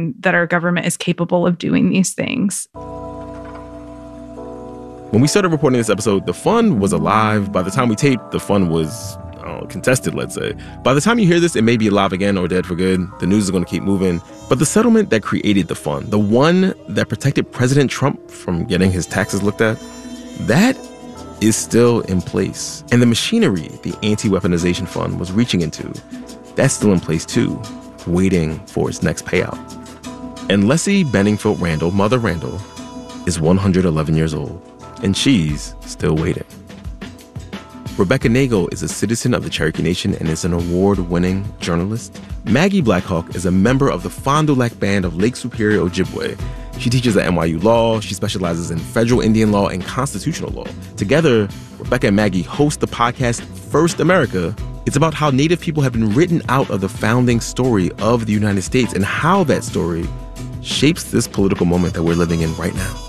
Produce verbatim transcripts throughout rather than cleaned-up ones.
knowing that our government is capable of doing these things. When we started reporting this episode, the fund was alive. By the time we taped, the fund was uh, contested, let's say. By the time you hear this, it may be alive again or dead for good. The news is going to keep moving. But the settlement that created the fund, the one that protected President Trump from getting his taxes looked at, that is still in place. And the machinery the anti-weaponization fund was reaching into, that's still in place too, waiting for its next payout. And Leslie Benningfield Randall, Mother Randall, is one hundred eleven years old. And she's still waiting. Rebecca Nagle is a citizen of the Cherokee Nation and is an award-winning journalist. Maggie Blackhawk is a member of the Fond du Lac Band of Lake Superior, Ojibwe. She teaches at N Y U Law. She specializes in federal Indian law and constitutional law. Together, Rebecca and Maggie host the podcast First America. It's about how Native people have been written out of the founding story of the United States and how that story shapes this political moment that we're living in right now.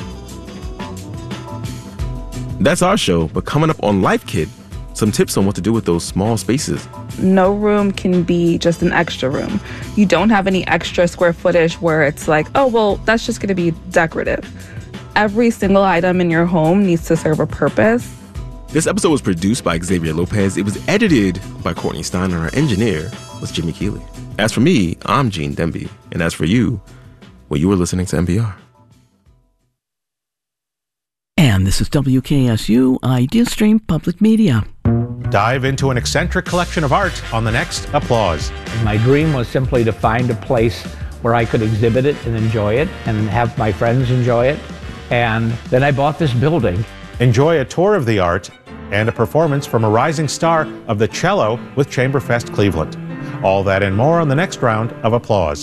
That's our show, but coming up on Life Kit, some tips on what to do with those small spaces. No room can be just an extra room. You don't have any extra square footage where it's like, oh, well, that's just going to be decorative. Every single item in your home needs to serve a purpose. This episode was produced by Xavier Lopez. It was edited by Courtney Stein, and our engineer was Jimmy Keeley. As for me, I'm Gene Demby. And as for you, well, you were listening to N P R. And this is W K S U IdeaStream Public Media. Dive into an eccentric collection of art on the next Applause. My dream was simply to find a place where I could exhibit it and enjoy it and have my friends enjoy it. And then I bought this building. Enjoy a tour of the art and a performance from a rising star of the cello with Chamberfest Cleveland. All that and more on the next round of Applause.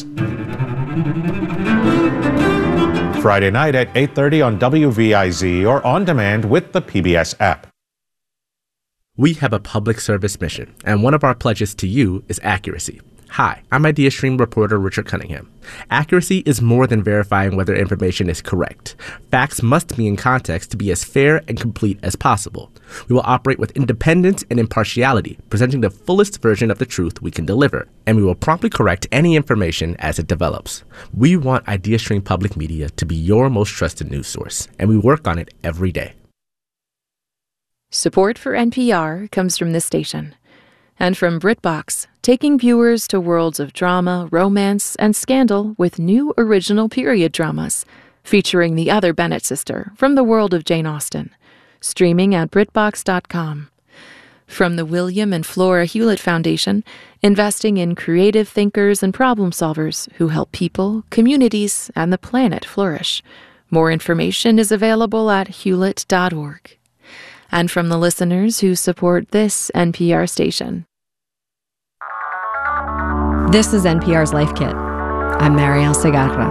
Friday night at eight thirty on W V I Z or on demand with the P B S app. We have a public service mission, and one of our pledges to you is accuracy. Hi, I'm IdeaStream reporter Richard Cunningham. Accuracy is more than verifying whether information is correct. Facts must be in context to be as fair and complete as possible. We will operate with independence and impartiality, presenting the fullest version of the truth we can deliver, and we will promptly correct any information as it develops. We want IdeaStream Public Media to be your most trusted news source, and we work on it every day. Support for N P R comes from this station. And from BritBox, taking viewers to worlds of drama, romance, and scandal with new original period dramas, featuring the other Bennett sister from the world of Jane Austen, streaming at BritBox dot com. From the William and Flora Hewlett Foundation, investing in creative thinkers and problem solvers who help people, communities, and the planet flourish. More information is available at hewlett dot org. And from the listeners who support this N P R station. This is N P R's Life Kit. I'm Marielle Segarra.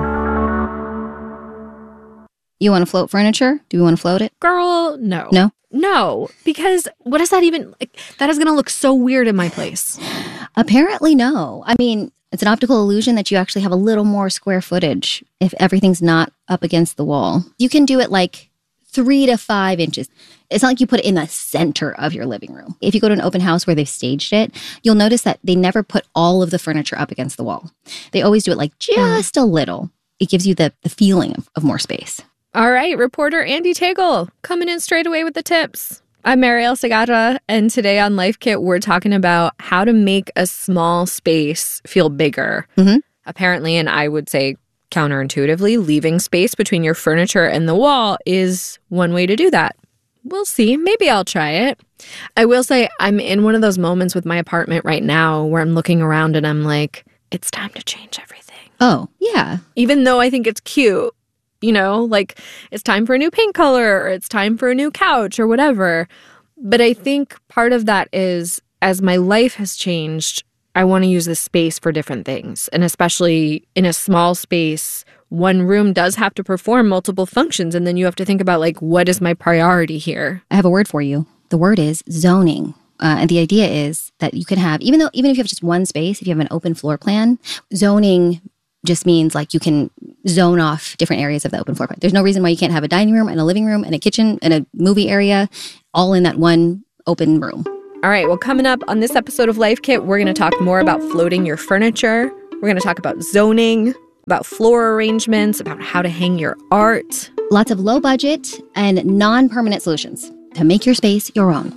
You want to float furniture? Do we want to float it? Girl, no. No? No, because what is that even, like, that is going to look so weird in my place. Apparently no. I mean, it's an optical illusion that you actually have a little more square footage if everything's not up against the wall. You can do it like three to five inches. It's not like you put it in the center of your living room. If you go to an open house where they've staged it, you'll notice that they never put all of the furniture up against the wall. They always do it like just a little. It gives you the, the feeling of, of more space. All right, reporter Andee Tagle coming in straight away with the tips. I'm Marielle Segarra, and today on Life Kit, we're talking about how to make a small space feel bigger. Mm-hmm. Apparently, and I would say counterintuitively, leaving space between your furniture and the wall is one way to do that. We'll see. Maybe I'll try it. I will say I'm in one of those moments with my apartment right now where I'm looking around and I'm like, it's time to change everything. Oh, yeah. Even though I think it's cute, you know, like it's time for a new paint color or it's time for a new couch or whatever. But I think part of that is as my life has changed, I want to use this space for different things. And especially in a small space, one room does have to perform multiple functions. And then you have to think about, like, what is my priority here? I have a word for you. The word is zoning. Uh, and the idea is that you can have, even though, even if you have just one space, if you have an open floor plan, zoning just means like you can zone off different areas of the open floor plan. There's no reason why you can't have a dining room and a living room and a kitchen and a movie area all in that one open room. All right, well, coming up on this episode of Life Kit, we're going to talk more about floating your furniture. We're going to talk about zoning. about floor arrangements, about how to hang your art. Lots of low budget and non-permanent solutions to make your space your own.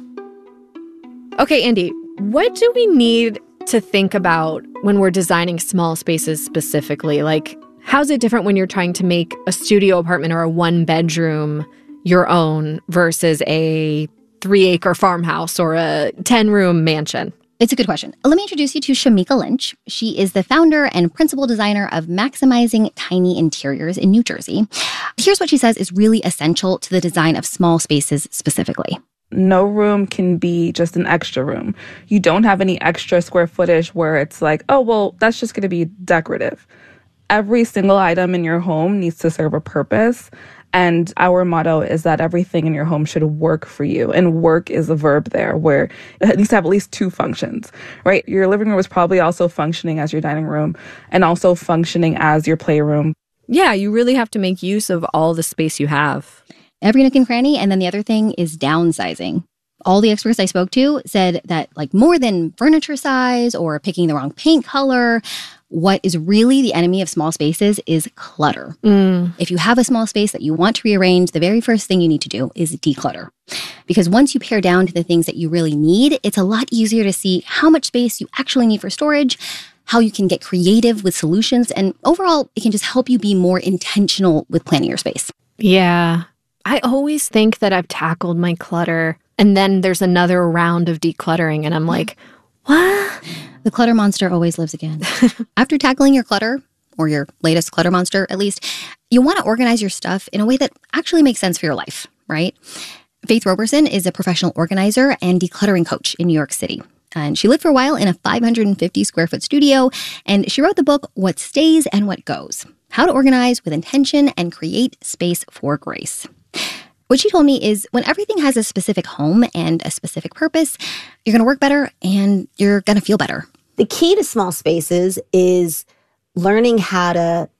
Okay, Andy, what do we need to think about when we're designing small spaces specifically? Like, how's it different when you're trying to make a studio apartment or a one-bedroom your own versus a three-acre farmhouse or a ten-room mansion? It's a good question. Let me introduce you to Shamika Lynch. She is the founder and principal designer of Maximizing Tiny Interiors in New Jersey. Here's what she says is really essential to the design of small spaces specifically. No room can be just an extra room. You don't have any extra square footage where it's like, oh, well, that's just going to be decorative. Every single item in your home needs to serve a purpose. And our motto is that everything in your home should work for you. And work is a verb there, where it needs to have at least two functions, right? Your living room is probably also functioning as your dining room and also functioning as your playroom. Yeah, you really have to make use of all the space you have. Every nook and cranny. And then the other thing is downsizing. All the experts I spoke to said that, like, more than furniture size or picking the wrong paint color, what is really the enemy of small spaces is clutter. Mm. If you have a small space that you want to rearrange, the very first thing you need to do is declutter. Because once you pare down to the things that you really need, it's a lot easier to see how much space you actually need for storage, how you can get creative with solutions, and overall, it can just help you be more intentional with planning your space. Yeah. I always think that I've tackled my clutter, and then there's another round of decluttering, and I'm like, what? The clutter monster always lives again. After tackling your clutter, or your latest clutter monster at least, you want to organize your stuff in a way that actually makes sense for your life, right? Faith Roberson is a professional organizer and decluttering coach in New York City. And she lived for a while in a five hundred fifty square foot studio, and she wrote the book, What Stays and What Goes: How to Organize with Intention and Create Space for Grace. What she told me is when everything has a specific home and a specific purpose, you're going to work better and you're going to feel better. The key to small spaces is learning how to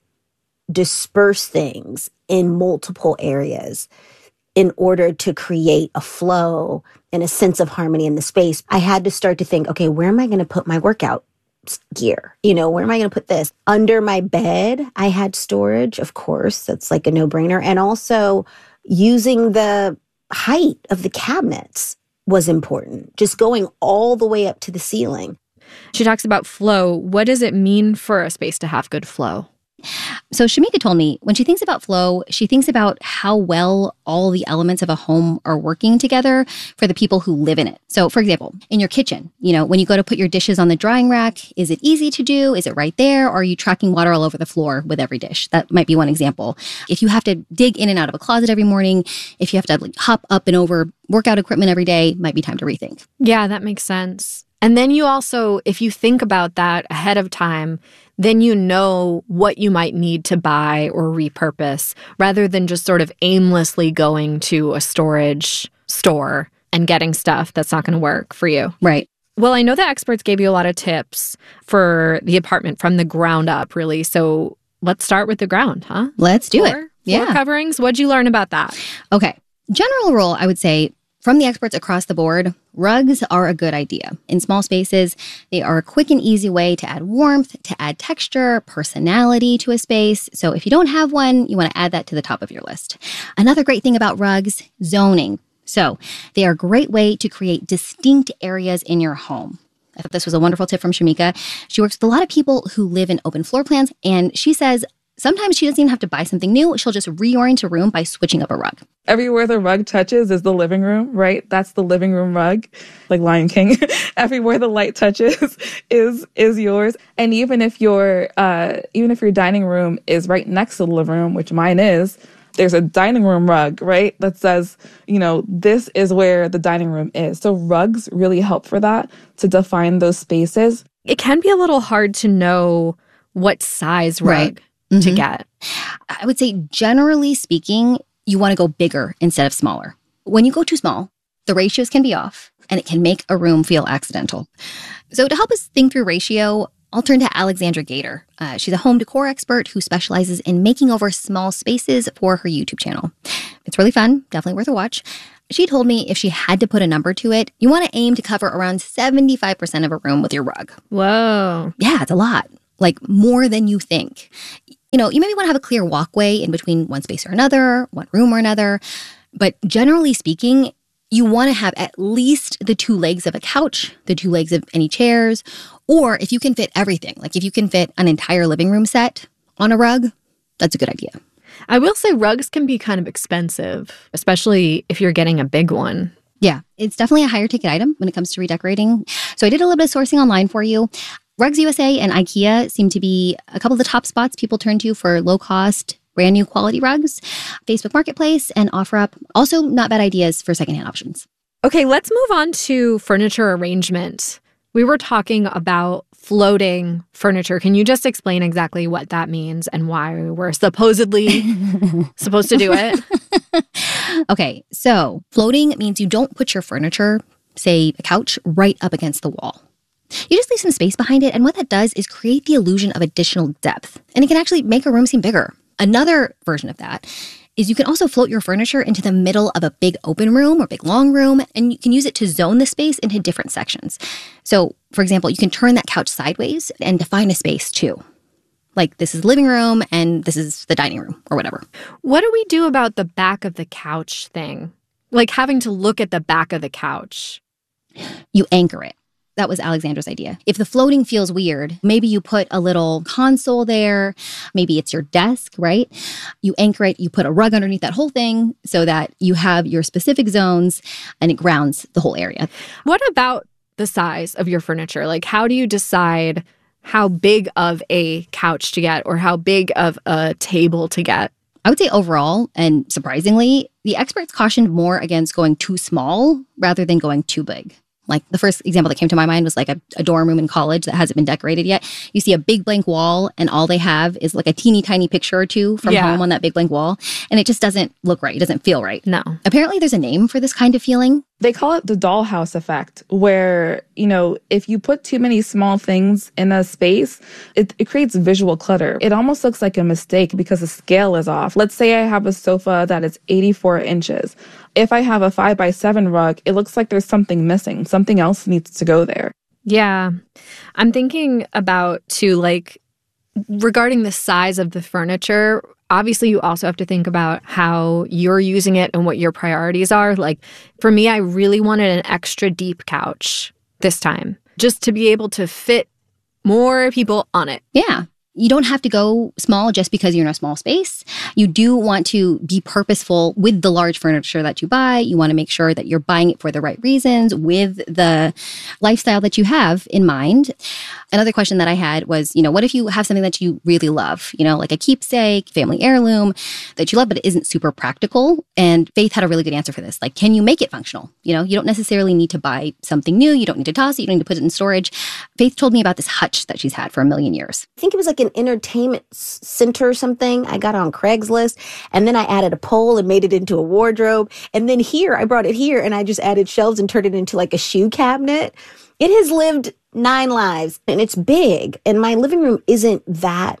disperse things in multiple areas in order to create a flow and a sense of harmony in the space. I had to start to think, okay, where am I going to put my workout gear? You know, where am I going to put this? Under my bed, I had storage, of course. That's like a no-brainer. And also using the height of the cabinets was important. Just going all the way up to the ceiling. She talks about flow. What does it mean for a space to have good flow? So Shamika told me when she thinks about flow, she thinks about how well all the elements of a home are working together for the people who live in it. So for example, in your kitchen, you know, when you go to put your dishes on the drying rack, is it easy to do? Is it right there? Or are you tracking water all over the floor with every dish? That might be one example. If you have to dig in and out of a closet every morning, if you have to like, hop up and over workout equipment every day, might be time to rethink. Yeah, that makes sense. And then you also, if you think about that ahead of time, then you know what you might need to buy or repurpose rather than just sort of aimlessly going to a storage store and getting stuff that's not going to work for you. Right. Well, I know the experts gave you a lot of tips for the apartment from the ground up, really. So let's start with the ground, huh? Let's do floor, it. Floor Yeah. coverings. What'd you learn about that? Okay. General rule, I would say, from the experts across the board, rugs are a good idea. In small spaces, they are a quick and easy way to add warmth, to add texture, personality to a space. So if you don't have one, you want to add that to the top of your list. Another great thing about rugs, zoning. So they are a great way to create distinct areas in your home. I thought this was a wonderful tip from Shamika. She works with a lot of people who live in open floor plans, and she says sometimes she doesn't even have to buy something new. She'll just reorient a room by switching up a rug. Everywhere the rug touches is the living room, right? That's the living room rug, like Lion King. Everywhere the light touches is is yours. And even if your uh, even if your dining room is right next to the living room, which mine is, there's a dining room rug, right? That says, you know, this is where the dining room is. So rugs really help for that, to define those spaces. It can be a little hard to know what size rug Right. to Mhm. get. I would say, generally speaking, you want to go bigger instead of smaller. When you go too small, the ratios can be off and it can make a room feel accidental. So to help us think through ratio, I'll turn to Alexandra Gator. Uh, she's a home decor expert who specializes in making over small spaces for her YouTube channel. It's really fun, definitely worth a watch. She told me if she had to put a number to it, you want to aim to cover around seventy-five percent of a room with your rug. Whoa. Yeah, it's a lot. Like more than you think. You know, you maybe want to have a clear walkway in between one space or another, one room or another. But generally speaking, you want to have at least the two legs of a couch, the two legs of any chairs, or if you can fit everything, like if you can fit an entire living room set on a rug, that's a good idea. I will say rugs can be kind of expensive, especially if you're getting a big one. Yeah, it's definitely a higher ticket item when it comes to redecorating. So I did a little bit of sourcing online for you. Rugs U S A and IKEA seem to be a couple of the top spots people turn to for low-cost, brand new quality rugs. Facebook Marketplace and OfferUp, also not bad ideas for secondhand options. Okay, let's move on to furniture arrangement. We were talking about floating furniture. Can you just explain exactly what that means and why we're supposedly supposed to do it? Okay, so floating means you don't put your furniture, say a couch, right up against the wall. You just leave some space behind it, and what that does is create the illusion of additional depth, and it can actually make a room seem bigger. Another version of that is you can also float your furniture into the middle of a big open room or big long room, and you can use it to zone the space into different sections. So, for example, you can turn that couch sideways and define a space too. Like this is the living room and this is the dining room or whatever. What do we do about the back of the couch thing? Like having to look at the back of the couch. You anchor it. That was Alexandra's idea. If the floating feels weird, maybe you put a little console there. Maybe it's your desk, right? You anchor it. You put a rug underneath that whole thing so that you have your specific zones and it grounds the whole area. What about the size of your furniture? Like, how do you decide how big of a couch to get or how big of a table to get? I would say overall, and surprisingly, the experts cautioned more against going too small rather than going too big. Like the first example that came to my mind was like a, a dorm room in college that hasn't been decorated yet. You see a big blank wall and all they have is like a teeny tiny picture or two from Yeah. home on that big blank wall. And it just doesn't look right. It doesn't feel right. No. Apparently there's a name for this kind of feeling. They call it the dollhouse effect, where, you know, if you put too many small things in a space, it, it creates visual clutter. It almost looks like a mistake because the scale is off. Let's say I have a sofa that is eighty-four inches. If I have a five by seven rug, it looks like there's something missing. Something else needs to go there. Yeah. I'm thinking about, too, like, regarding the size of the furniture, obviously you also have to think about how you're using it and what your priorities are. Like, for me, I really wanted an extra deep couch this time, just to be able to fit more people on it. Yeah. You don't have to go small just because you're in a small space. You do want to be purposeful with the large furniture that you buy. You want to make sure that you're buying it for the right reasons with the lifestyle that you have in mind. Another question that I had was, you know, what if you have something that you really love, you know, like a keepsake, family heirloom that you love, but it isn't super practical? And Faith had a really good answer for this. Like, can you make it functional? You know, you don't necessarily need to buy something new. You don't need to toss it. You don't need to put it in storage. Faith told me about this hutch that she's had for a million years. I think it was like an entertainment s- center or something. I got it on Craigslist, and then I added a pole and made it into a wardrobe. And then here, I brought it here and I just added shelves and turned it into like a shoe cabinet. It has lived nine lives and it's big. And my living room isn't that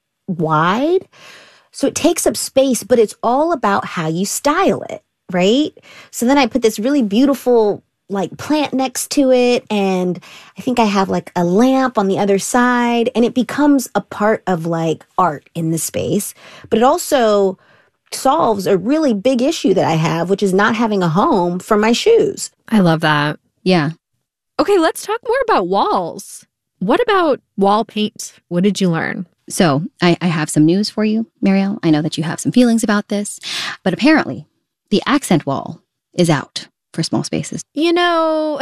wide. So it takes up space, but it's all about how you style it, right? So then I put this really beautiful like plant next to it. And I think I have like a lamp on the other side, and it becomes a part of like art in the space. But it also solves a really big issue that I have, which is not having a home for my shoes. I love that. Yeah. Okay, let's talk more about walls. What about wall paint? What did you learn? So I, I have some news for you, Marielle. I know that you have some feelings about this, but apparently the accent wall is out for small spaces. You know,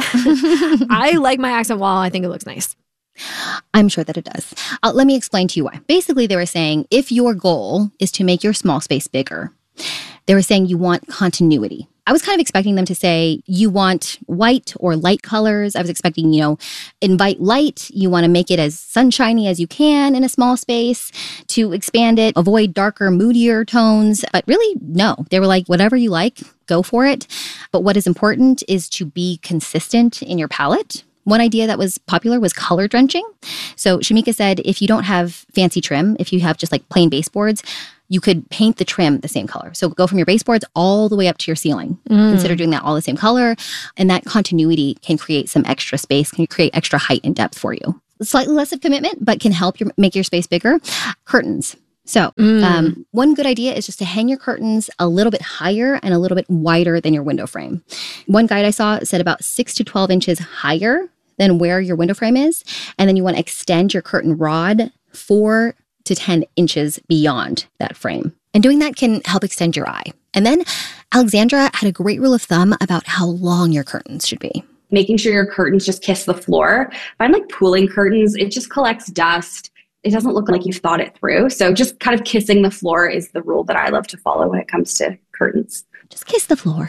I like my accent wall. I think it looks nice. I'm sure that it does. Uh, let me explain to you why. Basically, they were saying if your goal is to make your small space bigger, they were saying you want continuity. I was kind of expecting them to say you want white or light colors. I was expecting, you know, invite light. You want to make it as sunshiny as you can in a small space to expand it, avoid darker, moodier tones. But really, no. They were like, whatever you like, go for it. But what is important is to be consistent in your palette. One idea that was popular was color drenching. So Shamika said, if you don't have fancy trim, if you have just like plain baseboards, you could paint the trim the same color. So go from your baseboards all the way up to your ceiling. Mm. Consider doing that all the same color. And that continuity can create some extra space, can create extra height and depth for you. Slightly less of commitment, but can help your, make your space bigger. Curtains. So Mm. um, one good idea is just to hang your curtains a little bit higher and a little bit wider than your window frame. One guide I saw said about six to twelve inches higher than where your window frame is. And then you want to extend your curtain rod four to ten inches beyond that frame. And doing that can help extend your eye. And then Alexandra had a great rule of thumb about how long your curtains should be. Making sure your curtains just kiss the floor. If I'm like pooling curtains, it just collects dust. It doesn't look like you've thought it through. So just kind of kissing the floor is the rule that I love to follow when it comes to curtains. Just kiss the floor.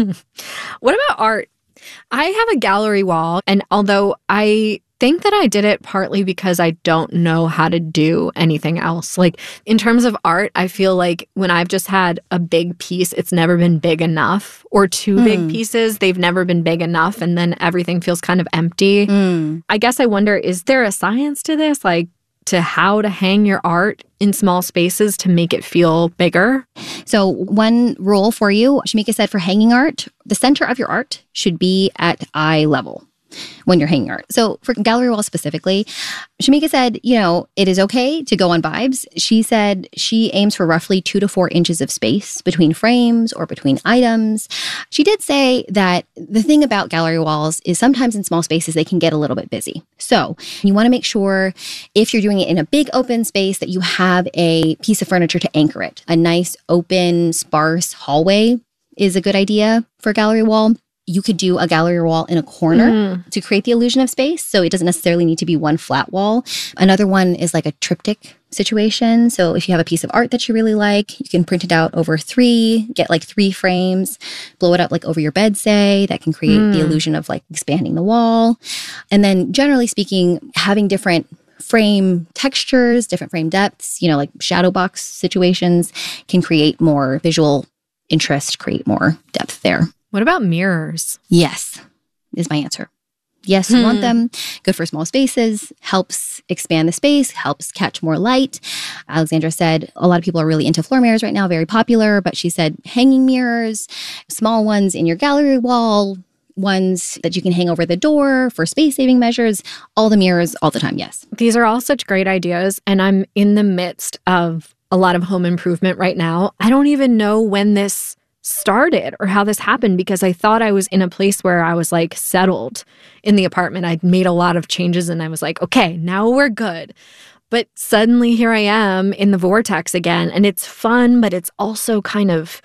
What about art? I have a gallery wall, and although I think that I did it partly because I don't know how to do anything else. Like in terms of art, I feel like when I've just had a big piece, it's never been big enough, or two Mm. big pieces, they've never been big enough, and then everything feels kind of empty. Mm. I guess I wonder, is there a science to this? Like to how to hang your art in small spaces to make it feel bigger? So one rule for you, Shamika said, for hanging art, the center of your art should be at eye level when you're hanging art. So for gallery wall specifically, Shamika said, you know, it is okay to go on vibes. She said she aims for roughly two to four inches of space between frames or between items. She did say that the thing about gallery walls is sometimes in small spaces, they can get a little bit busy. So you want to make sure if you're doing it in a big open space that you have a piece of furniture to anchor it. A nice open, sparse hallway is a good idea for a gallery wall. You could do a gallery wall in a corner Mm. to create the illusion of space. So it doesn't necessarily need to be one flat wall. Another one is like a triptych situation. So if you have a piece of art that you really like, you can print it out over three, get like three frames, blow it up like over your bed, say. That can create Mm. the illusion of like expanding the wall. And then generally speaking, having different frame textures, different frame depths, you know, like shadow box situations can create more visual interest, create more depth there. What about mirrors? Yes, is my answer. Yes, Hmm. you want them. Good for small spaces, helps expand the space, helps catch more light. Alexandra said a lot of people are really into floor mirrors right now, very popular, but she said hanging mirrors, small ones in your gallery wall, ones that you can hang over the door for space-saving measures, all the mirrors all the time, yes. These are all such great ideas, and I'm in the midst of a lot of home improvement right now. I don't even know when this started or how this happened, because I thought I was in a place where I was like settled in the apartment. I'd made a lot of changes and I was like, okay, now we're good. But suddenly here I am in the vortex again, and it's fun, but it's also kind of,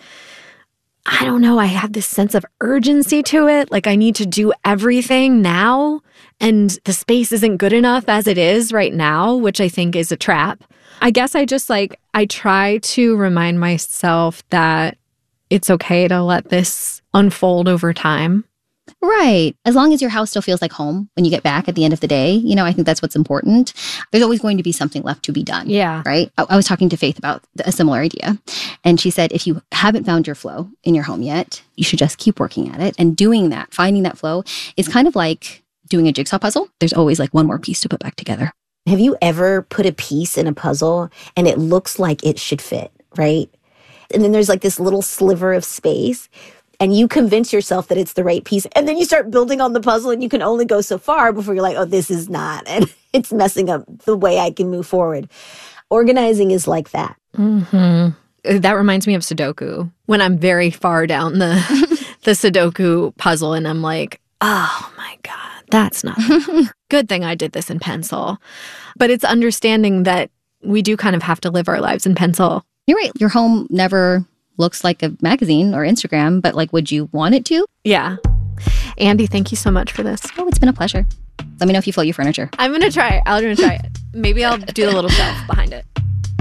I don't know, I have this sense of urgency to it. Like I need to do everything now, and the space isn't good enough as it is right now, which I think is a trap. I guess I just like, I try to remind myself that it's okay to let this unfold over time. Right. As long as your house still feels like home when you get back at the end of the day, you know, I think that's what's important. There's always going to be something left to be done. Yeah. Right. I, I was talking to Faith about a similar idea. And she said, if you haven't found your flow in your home yet, you should just keep working at it. And doing that, finding that flow is kind of like doing a jigsaw puzzle. There's always like one more piece to put back together. Have you ever put a piece in a puzzle and it looks like it should fit, right? And then there's like this little sliver of space and you convince yourself that it's the right piece. And then you start building on the puzzle and you can only go so far before you're like, oh, this is not. And it's messing up the way I can move forward. Organizing is like that. Mm-hmm. That reminds me of Sudoku. When I'm very far down the, the Sudoku puzzle and I'm like, oh my God, that's not good thing I did this in pencil. But it's understanding that we do kind of have to live our lives in pencil. You're right. Your home never looks like a magazine or Instagram, but like, would you want it to? Yeah. Andy, thank you so much for this. Oh, it's been a pleasure. Let me know if you float your furniture. I'm going to try it. I'm going to try it. Maybe I'll do the little shelf behind it.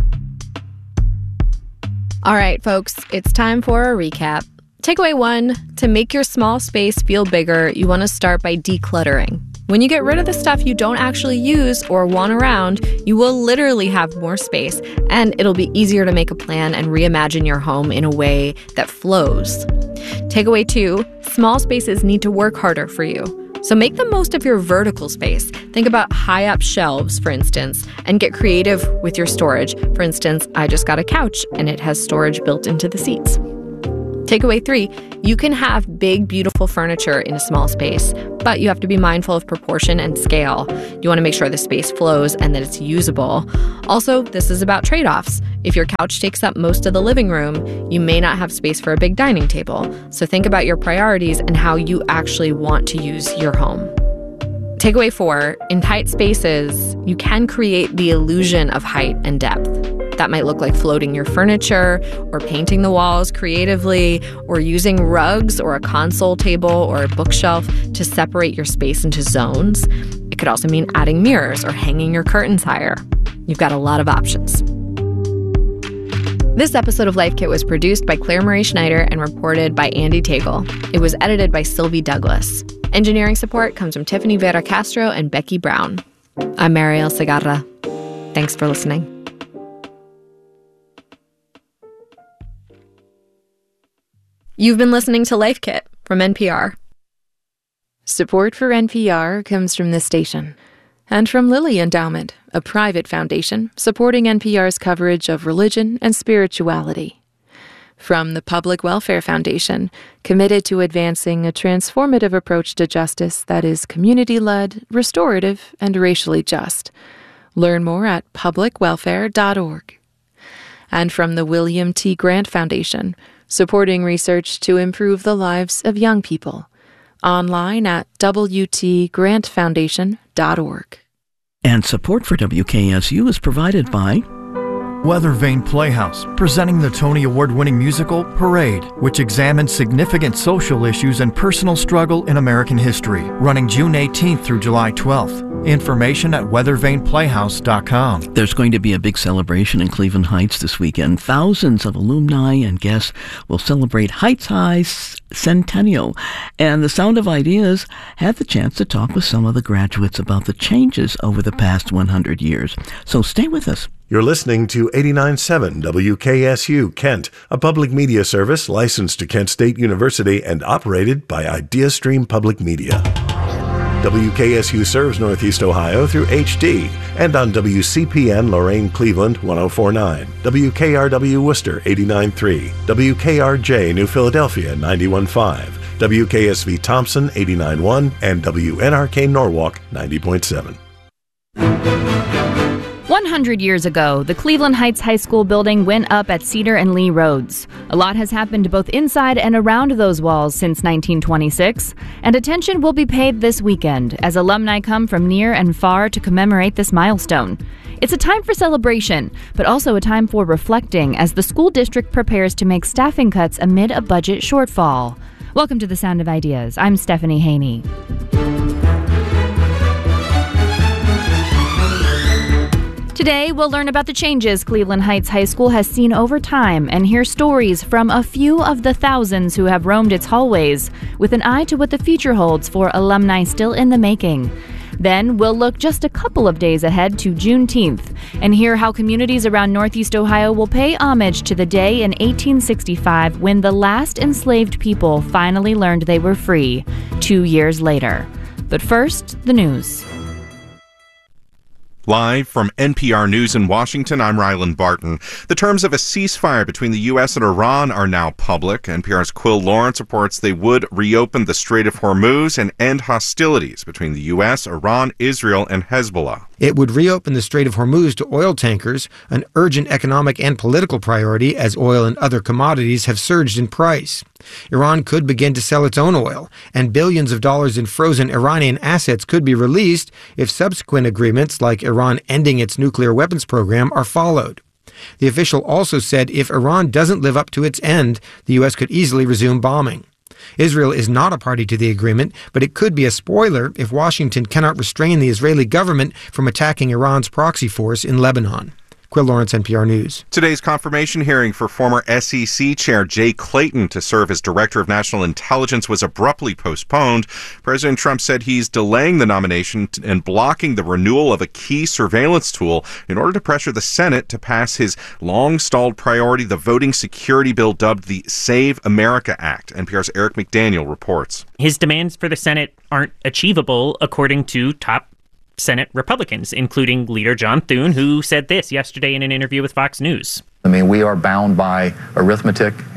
All right, folks, it's time for a recap. Takeaway one, to make your small space feel bigger, you want to start by decluttering. When you get rid of the stuff you don't actually use or want around, you will literally have more space, and it'll be easier to make a plan and reimagine your home in a way that flows. Takeaway two, small spaces need to work harder for you. So make the most of your vertical space. Think about high up shelves, for instance, and get creative with your storage. For instance, I just got a couch and it has storage built into the seats. Takeaway three, you can have big, beautiful furniture in a small space, but you have to be mindful of proportion and scale. You want to make sure the space flows and that it's usable. Also, this is about trade-offs. If your couch takes up most of the living room, you may not have space for a big dining table. So think about your priorities and how you actually want to use your home. Takeaway four, in tight spaces, you can create the illusion of height and depth. That might look like floating your furniture or painting the walls creatively or using rugs or a console table or a bookshelf to separate your space into zones. It could also mean adding mirrors or hanging your curtains higher. You've got a lot of options. This episode of Life Kit was produced by Claire Marie Schneider and reported by Andy Tagle. It was edited by Sylvie Douglas. Engineering support comes from Tiffany Vera Castro and Becky Brown. I'm Mariel Segarra. Thanks for listening. You've been listening to Life Kit from N P R. Support for N P R comes from this station and from Lilly Endowment, a private foundation supporting N P R's coverage of religion and spirituality. From the Public Welfare Foundation, committed to advancing a transformative approach to justice that is community-led, restorative, and racially just. Learn more at public welfare dot org. And from the William T. Grant Foundation, supporting research to improve the lives of young people. Online at w t grant foundation dot org. And support for W K S U is provided by Weathervane Playhouse, presenting the Tony Award-winning musical Parade, which examines significant social issues and personal struggle in American history, running June eighteenth through July twelfth. Information at weathervane playhouse dot com. There's going to be a big celebration in Cleveland Heights this weekend. Thousands of alumni and guests will celebrate Heights High's centennial. And the Sound of Ideas had the chance to talk with some of the graduates about the changes over the past one hundred years. So stay with us. You're listening to eighty-nine point seven W K S U Kent, a public media service licensed to Kent State University and operated by IdeaStream Public Media. W K S U serves Northeast Ohio through H D and on W C P N Lorain Cleveland one oh four point nine, W K R W Worcester eighty-nine point three, W K R J New Philadelphia ninety-one point five, W K S V Thompson eighty-nine point one, and W N R K Norwalk ninety point seven. one hundred years ago, the Cleveland Heights High School building went up at Cedar and Lee Roads. A lot has happened both inside and around those walls since nineteen twenty-six, and attention will be paid this weekend as alumni come from near and far to commemorate this milestone. It's a time for celebration, but also a time for reflecting as the school district prepares to make staffing cuts amid a budget shortfall. Welcome to The Sound of Ideas. I'm Stephanie Haney. Today, we'll learn about the changes Cleveland Heights High School has seen over time and hear stories from a few of the thousands who have roamed its hallways, with an eye to what the future holds for alumni still in the making. Then, we'll look just a couple of days ahead to Juneteenth and hear how communities around Northeast Ohio will pay homage to the day in eighteen sixty-five when the last enslaved people finally learned they were free, two years later. But first, the news. Live from N P R News in Washington, I'm Ryland Barton. The terms of a ceasefire between the U S and Iran are now public. N P R's Quill Lawrence reports they would reopen the Strait of Hormuz and end hostilities between the U S, Iran, Israel, and Hezbollah. It would reopen the Strait of Hormuz to oil tankers, an urgent economic and political priority as oil and other commodities have surged in price. Iran could begin to sell its own oil, and billions of dollars in frozen Iranian assets could be released if subsequent agreements like Iran ending its nuclear weapons program are followed. The official also said if Iran doesn't live up to its end, the U S could easily resume bombing. Israel is not a party to the agreement, but it could be a spoiler if Washington cannot restrain the Israeli government from attacking Iran's proxy force in Lebanon. Quill Lawrence, N P R News. Today's confirmation hearing for former S E C Chair Jay Clayton to serve as Director of National Intelligence was abruptly postponed. President Trump said he's delaying the nomination and blocking the renewal of a key surveillance tool in order to pressure the Senate to pass his long-stalled priority, the voting security bill dubbed the Save America Act. N P R's Eric McDaniel reports. His demands for the Senate aren't achievable, according to top Senate Republicans, including leader John Thune, who said this yesterday in an interview with Fox News. I mean, we are bound by arithmetic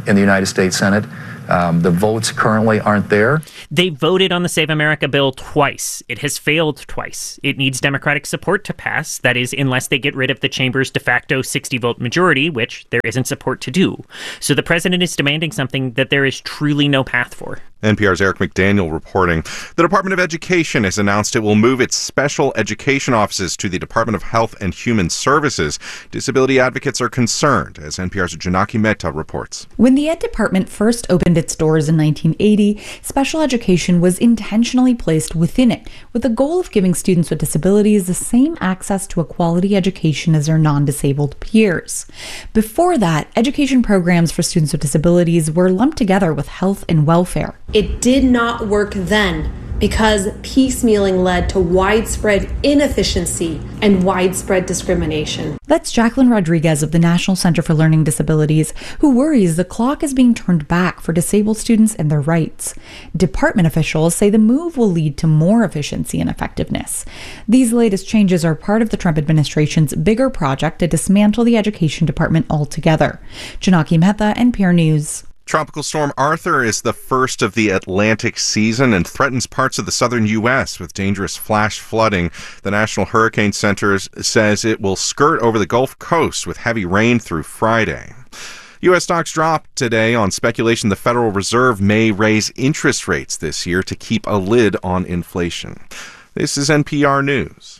in the United States Senate. Um, the votes currently aren't there. They voted on the Save America bill twice. It has failed twice. It needs Democratic support to pass. That is, unless they get rid of the chamber's de facto sixty-vote majority, which there isn't support to do. So the president is demanding something that there is truly no path for. N P R's Eric McDaniel reporting. The Department of Education has announced it will move its special education offices to the Department of Health and Human Services. Disability advocates are concerned, as N P R's Janaki Mehta reports. When the Ed Department first opened its doors in nineteen eighty, special education was intentionally placed within it, with the goal of giving students with disabilities the same access to a quality education as their non-disabled peers. Before that, education programs for students with disabilities were lumped together with health and welfare. It did not work then because piecemealing led to widespread inefficiency and widespread discrimination. That's Jacqueline Rodriguez of the National Center for Learning Disabilities, who worries the clock is being turned back for disabled students and their rights. Department officials say the move will lead to more efficiency and effectiveness. These latest changes are part of the Trump administration's bigger project to dismantle the education department altogether. Janaki Mehta, N P R News. Tropical Storm Arthur is the first of the Atlantic season and threatens parts of the southern U S with dangerous flash flooding. The National Hurricane Center says it will skirt over the Gulf Coast with heavy rain through Friday. U S stocks dropped today on speculation the Federal Reserve may raise interest rates this year to keep a lid on inflation. This is N P R News.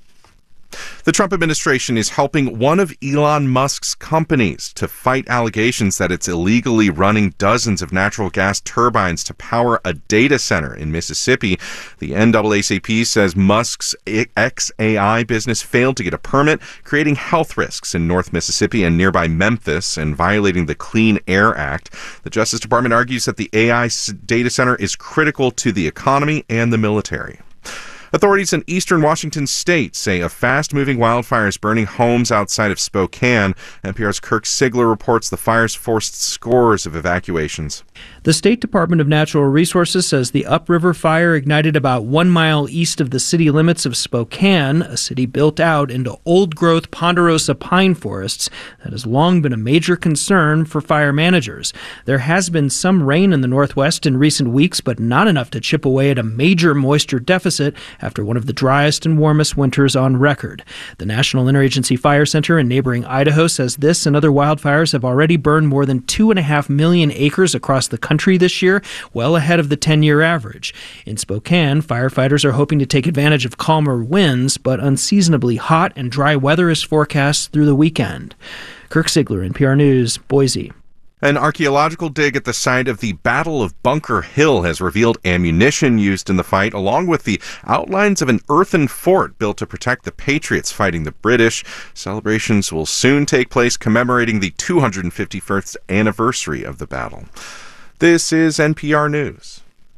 The Trump administration is helping one of Elon Musk's companies to fight allegations that it's illegally running dozens of natural gas turbines to power a data center in Mississippi. The N double A C P says Musk's X A I business failed to get a permit, creating health risks in North Mississippi and nearby Memphis and violating the Clean Air Act. The Justice Department argues that the A I data center is critical to the economy and the military. Authorities in eastern Washington state say a fast-moving wildfire is burning homes outside of Spokane. N P R's Kirk Sigler reports the fires forced scores of evacuations. The State Department of Natural Resources says the upriver fire ignited about one mile east of the city limits of Spokane, a city built out into old-growth ponderosa pine forests that has long been a major concern for fire managers. There has been some rain in the northwest in recent weeks, but not enough to chip away at a major moisture deficit after one of the driest and warmest winters on record. The National Interagency Fire Center in neighboring Idaho says this and other wildfires have already burned more than two and a half million acres across the country this year, well ahead of the ten-year average. In Spokane, firefighters are hoping to take advantage of calmer winds, but unseasonably hot and dry weather is forecast through the weekend. Kirk Sigler, N P R News, Boise. An archaeological dig at the site of the Battle of Bunker Hill has revealed ammunition used in the fight, along with the outlines of an earthen fort built to protect the Patriots fighting the British. Celebrations will soon take place commemorating the two hundred fifty-first anniversary of the battle. This is N P R News.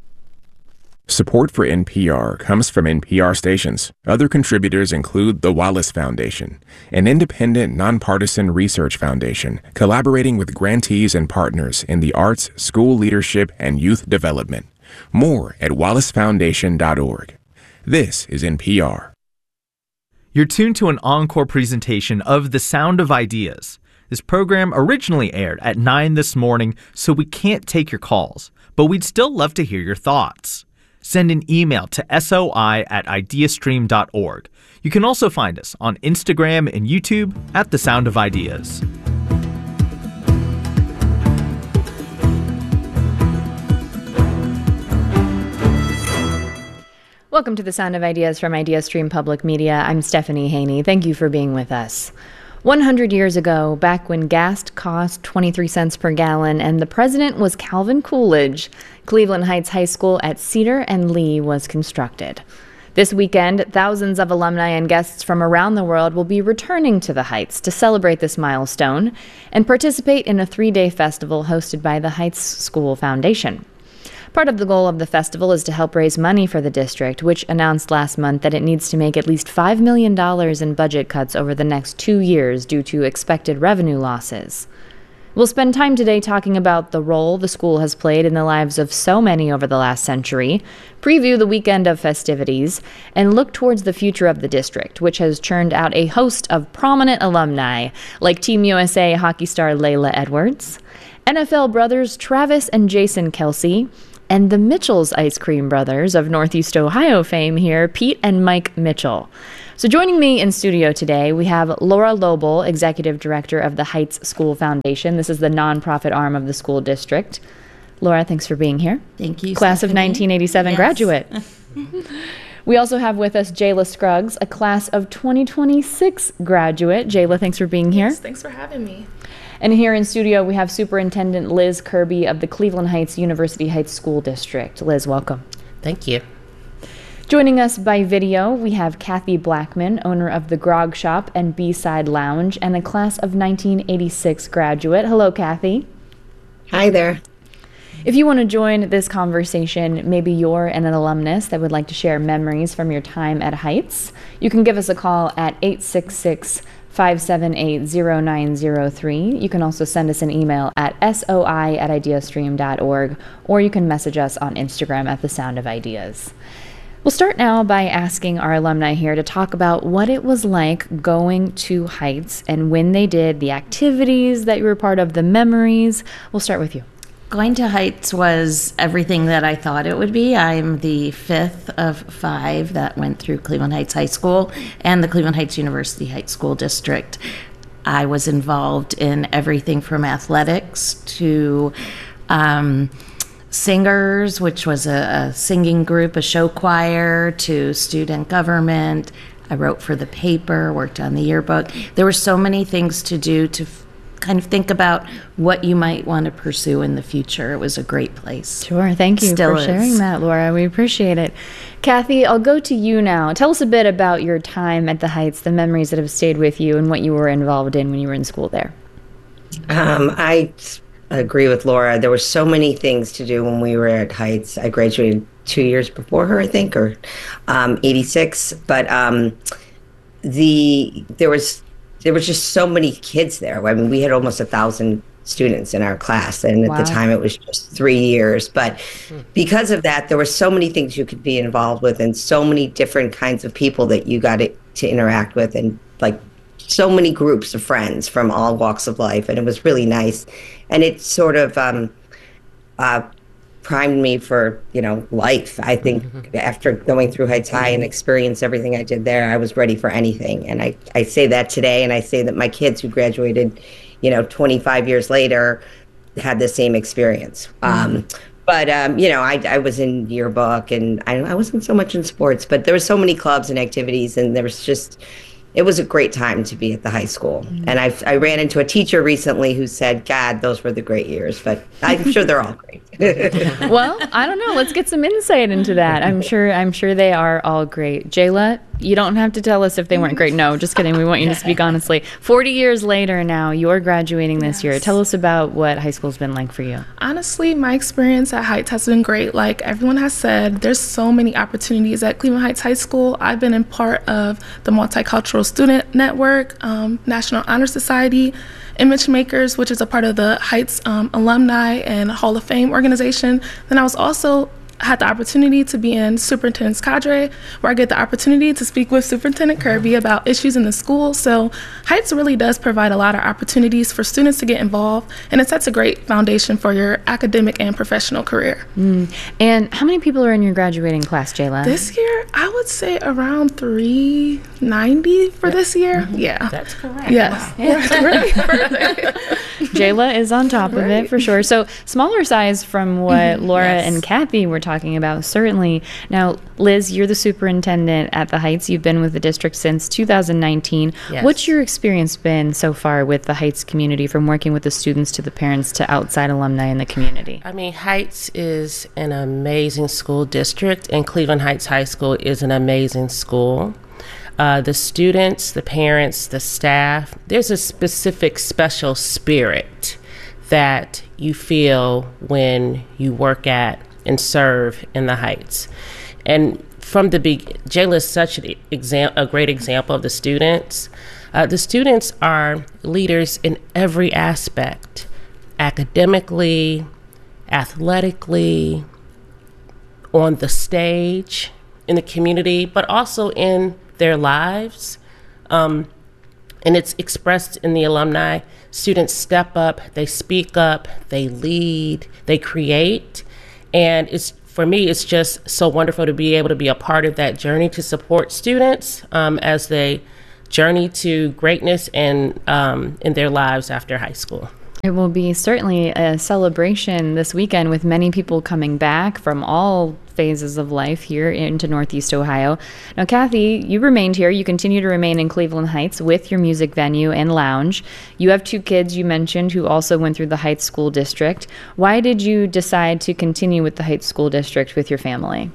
Support for N P R comes from N P R stations. Other contributors include the Wallace Foundation, an independent, nonpartisan research foundation collaborating with grantees and partners in the arts, school leadership, and youth development. More at wallace foundation dot org. This is N P R. You're tuned to an encore presentation of The Sound of Ideas. This program originally aired at nine this morning, so we can't take your calls, but we'd still love to hear your thoughts. Send an email to soi at ideastream dot org. You can also find us on Instagram and YouTube at The Sound of Ideas. Welcome to The Sound of Ideas from IdeaStream Public Media. I'm Stephanie Haney. Thank you for being with us. one hundred years ago, back when gas cost twenty-three cents per gallon and the president was Calvin Coolidge, Cleveland Heights High School at Cedar and Lee was constructed. This weekend, thousands of alumni and guests from around the world will be returning to the Heights to celebrate this milestone and participate in a three-day festival hosted by the Heights School Foundation. Part of the goal of the festival is to help raise money for the district, which announced last month that it needs to make at least five million dollars in budget cuts over the next two years due to expected revenue losses. We'll spend time today talking about the role the school has played in the lives of so many over the last century, preview the weekend of festivities, and look towards the future of the district, which has churned out a host of prominent alumni like Team U S A hockey star Layla Edwards, N F L brothers Travis and Jason Kelce, and the Mitchell's Ice Cream Brothers of Northeast Ohio fame here, Pete and Mike Mitchell. So joining me in studio today, we have Laura Lobel, Executive Director of the Heights School Foundation. This is the nonprofit arm of the school district. Laura, thanks for being here. Thank you, Class Stephanie. of nineteen eighty-seven Yes. graduate. We also have with us Jayla Scruggs, a class of twenty twenty-six graduate. Jayla, thanks for being here. Yes, thanks for having me. And here in studio, we have Superintendent Liz Kirby of the Cleveland Heights University Heights School District. Liz, welcome. Thank you. Joining us by video, we have Kathy Blackman, owner of the Grog Shop and B-Side Lounge, and a class of nineteen eighty-six graduate. Hello, Kathy. Hi there. If you want to join this conversation, maybe you're an alumnus that would like to share memories from your time at Heights, you can give us a call at eight six six, five seven eight, zero nine zero three. You can also send us an email at soi at ideastream dot org, or you can message us on Instagram at The Sound of Ideas. We'll start now by asking our alumni here to talk about what it was like going to Heights and when they did, the activities that you were part of, the memories. We'll start with you. Going to Heights was everything that I thought it would be. I'm the fifth of five that went through Cleveland Heights High School and the Cleveland Heights University Heights School District. I was involved in everything from athletics to um, singers, which was a, a singing group, a show choir, to student government. I wrote for the paper, worked on the yearbook. There were so many things to do to f- kind of think about what you might want to pursue in the future. It was a great place. Sure, thank you Still for is. sharing that, Laura. We appreciate it. Kathy, I'll go to you now. Tell us a bit about your time at the Heights, the memories that have stayed with you, and what you were involved in when you were in school there. Um, I agree with Laura. There were so many things to do when we were at Heights. I graduated two years before her, I think, or um, eighty-six. But um, the there was there was just so many kids there. I mean, we had almost a thousand students in our class, and Wow. at the time it was just three years. But because of that, there were so many things you could be involved with, and so many different kinds of people that you got to, to interact with, and like so many groups of friends from all walks of life, and it was really nice. And it sort of um, uh, primed me for, you know, life. I think after going through Heights High and experience everything I did there, I was ready for anything. And I, I say that today, and I say that my kids who graduated, you know, twenty-five years later had the same experience. Um, but, um, you know, I, I was in yearbook, and I, I wasn't so much in sports, but there were so many clubs and activities, and there was just, it was a great time to be at the high school. And I I ran into a teacher recently who said, God, those were the great years, but I'm sure they're all great. Well, I don't know. Let's get some insight into that. I'm sure I'm sure they are all great. Jayla, you don't have to tell us if they weren't great. No, just kidding. We want you to speak honestly. forty years later now, you're graduating this year. Tell us about what high school's been like for you. Honestly, my experience at Heights has been great. Like everyone has said, there's so many opportunities at Cleveland Heights High School. I've been in part of the Multicultural Student Network, um, National Honor Society, Image Makers, which is a part of the Heights um, Alumni and Hall of Fame organization. Then I was also had the opportunity to be in Superintendent's Cadre, where I get the opportunity to speak with Superintendent Kirby about issues in the school. So Heights really does provide a lot of opportunities for students to get involved, and it sets a great foundation for your academic and professional career. Mm. And how many people are in your graduating class, Jayla? This year, I would say around three ninety for this year. Yeah. That's correct. Yes. Jayla is on top of it for sure. So smaller size from what Mhm, Laura yes. and Kathy were talking about, certainly. Now, Liz, you're the superintendent at the Heights. You've been with the district since two thousand nineteen. Yes. What's your experience been so far with the Heights community, from working with the students to the parents to outside alumni in the community? I mean, Heights is an amazing school district, and Cleveland Heights High School is an amazing school. Uh, the students, the parents, the staff, there's a specific special spirit that you feel when you work at and serve in the Heights. And from the big, Jayla is such an exam- a great example of the students. Uh, the students are leaders in every aspect, academically, athletically, on the stage, in the community, but also in their lives. Um, and it's expressed in the alumni. Students step up, they speak up, they lead, they create, and it's for me, it's just so wonderful to be able to be a part of that journey to support students um, as they journey to greatness and um, in their lives after high school. It will be certainly a celebration this weekend with many people coming back from all phases of life here into Northeast Ohio. Now, Kathy, you remained here. You continue to remain in Cleveland Heights with your music venue and lounge. You have two kids you mentioned who also went through the Heights School District. Why did you decide to continue with the Heights School District with your family?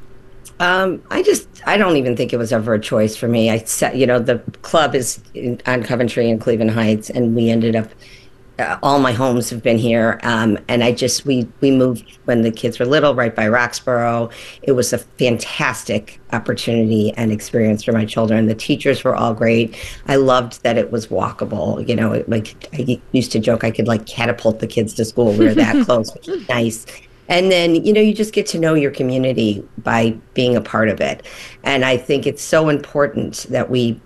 Um, I just, I don't even think it was ever a choice for me. I said, you know, the club is in, on Coventry and Cleveland Heights, and we ended up, uh, all my homes have been here. Um, and I just, we, we moved when the kids were little, right by Roxborough. It was a fantastic opportunity and experience for my children. The teachers were all great. I loved that it was walkable. You know, it, like I used to joke, I could like catapult the kids to school. We were that close, which was nice. And then, you know, you just get to know your community by being a part of it. And I think it's so important that we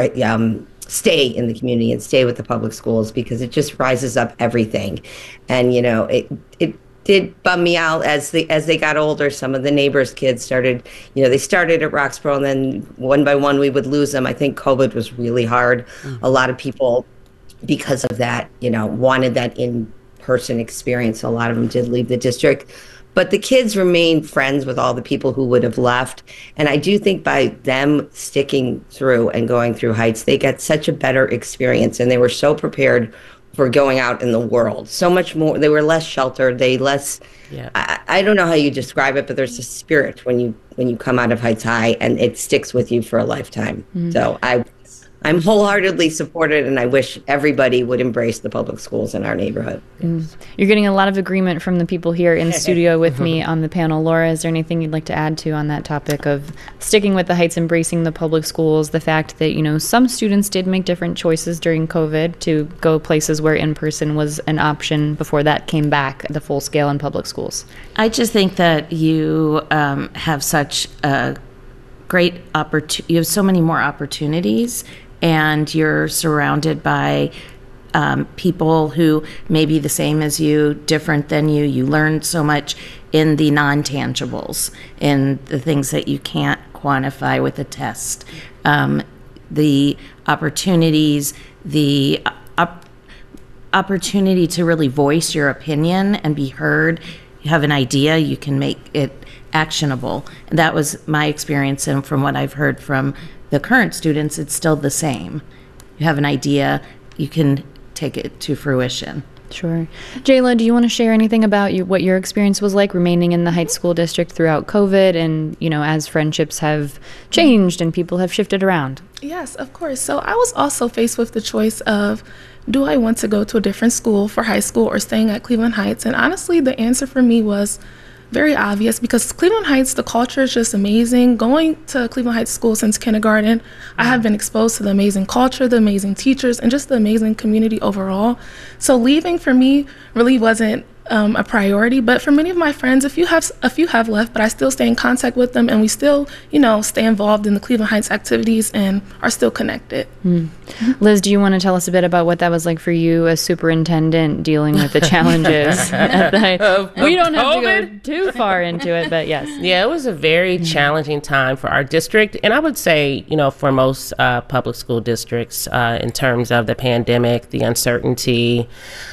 um, stay in the community and stay with the public schools, because it just rises up everything. And, you know, it it did bum me out as the as they got older. Some of the neighbors' kids started, you know, they started at Roxborough, and then one by one we would lose them. I think COVID was really hard. Mm-hmm. A lot of people, because of that, you know, wanted that in person experience. A lot of them did leave the district, but the kids remained friends with all the people who would have left. And I do think by them sticking through and going through Heights, they got such a better experience, and they were so prepared for going out in the world. So much more. They were less sheltered. They less. Yeah. I, I don't know how you describe it, but there's a spirit when you when you come out of Heights High, and it sticks with you for a lifetime. Mm-hmm. So I. I'm wholeheartedly supported, and I wish everybody would embrace the public schools in our neighborhood. Mm. You're getting a lot of agreement from the people here in studio with me on the panel. Laura, is there anything you'd like to add to on that topic of sticking with the Heights, embracing the public schools, the fact that, you know, some students did make different choices during COVID to go places where in-person was an option before that came back the full scale in public schools? I just think that you um, have such a great opportunity. You have so many more opportunities, and you're surrounded by um, people who may be the same as you, different than you. You learn so much in the non-tangibles, in the things that you can't quantify with a test. Um, the opportunities, the op- opportunity to really voice your opinion and be heard. You have an idea, you can make it actionable. And that was my experience, and from what I've heard from the current students, it's still the same. You have an idea, you can take it to fruition. Sure. Jayla, do you want to share anything about you, what your experience was like remaining in the Heights School District throughout COVID, and, you know, as friendships have changed and people have shifted around? Yes, of course. So I was also faced with the choice of, do I want to go to a different school for high school or staying at Cleveland Heights? And honestly, the answer for me was very obvious, because Cleveland Heights, the culture is just amazing. Going to Cleveland Heights School since kindergarten, I have been exposed to the amazing culture, the amazing teachers, and just the amazing community overall. So leaving for me really wasn't um, a priority. But for many of my friends, a few have a few have left, but I still stay in contact with them, and we still, you know, stay involved in the Cleveland Heights activities and are still connected. Mm. Liz, do you want to tell us a bit about what that was like for you as superintendent, dealing with the challenges at the Heights? Of, we don't of have COVID? to go too far into it, but yes. Yeah, it was a very challenging time for our district, and I would say, you know, for most uh, public school districts, uh, in terms of the pandemic, the uncertainty,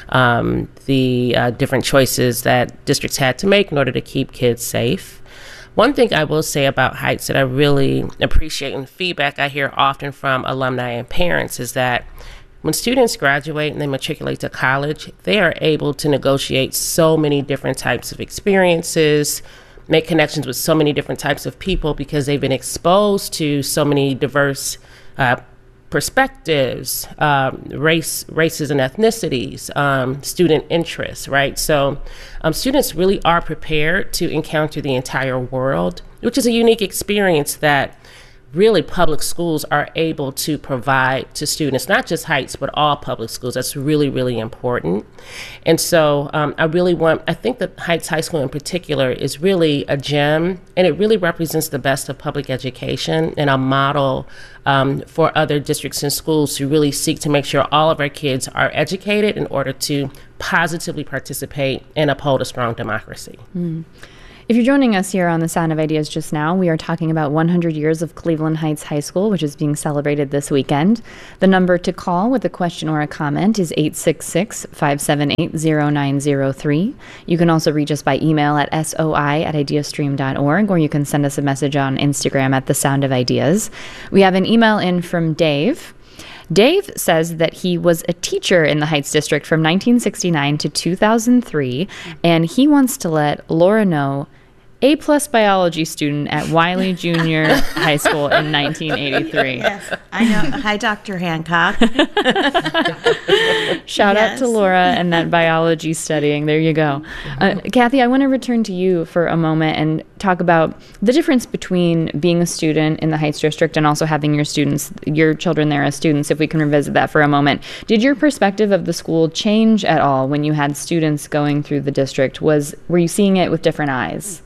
um, the uh, different choices that districts had to make in order to keep kids safe. One thing I will say about Heights that I really appreciate, and feedback I hear often from alumni and parents, is that when students graduate and they matriculate to college, they are able to negotiate so many different types of experiences, make connections with so many different types of people, because they've been exposed to so many diverse uh, perspectives, um, race, races and ethnicities, um, student interests, right? So um, students really are prepared to encounter the entire world, which is a unique experience that really public schools are able to provide to students, not just Heights, but all public schools. That's really, really important. And so um, I really want, I think that Heights High School in particular is really a gem, and it really represents the best of public education and a model um, for other districts and schools to really seek to make sure all of our kids are educated in order to positively participate and uphold a strong democracy. Mm. If you're joining us here on The Sound of Ideas just now, we are talking about one hundred years of Cleveland Heights High School, which is being celebrated this weekend. The number to call with a question or a comment is eight six six, five seven eight, zero nine zero three. You can also reach us by email at soi at ideastream dot org, or you can send us a message on Instagram at The Sound of Ideas. We have an email in from Dave. Dave says that he was a teacher in the Heights District from nineteen sixty-nine to two thousand three, and he wants to let Laura know A-plus biology student at Wiley Junior High School in nineteen eighty-three. Yes, I know. Hi, Doctor Hancock. Shout Yes. out to Laura and that biology studying. There you go. Uh, Kathy, I want to return to you for a moment and talk about the difference between being a student in the Heights District and also having your students, your children there as students, if we can revisit that for a moment. Did your perspective of the school change at all when you had students going through the district? Was Were you seeing it with different eyes?